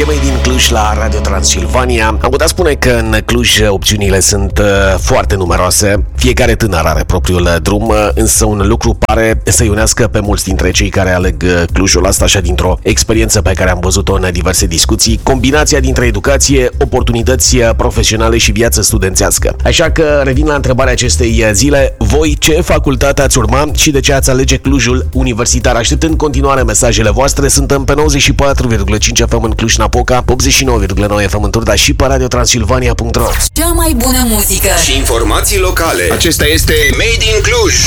E Made in Cluj la Radio Transilvania. Am putea spune că în Cluj opțiunile sunt foarte numeroase. Fiecare tânăr are propriul drum, însă un lucru pare să unească pe mulți dintre cei care aleg Clujul, asta așa dintr-o experiență pe care am văzut-o în diverse discuții, combinația dintre educație, oportunități profesionale și viață studențească. Așa că revin la întrebarea acestei zile: voi ce facultate ați urma și de ce ați alege Clujul universitar? Aștept în continuare mesajele voastre. Suntem pe 94,5 FM în Cluj-Napoca, 89,9 FM în Turda și pe radiotransilvania.ro. Cea mai bună muzică și informații locale. Acesta este Made in Cluj.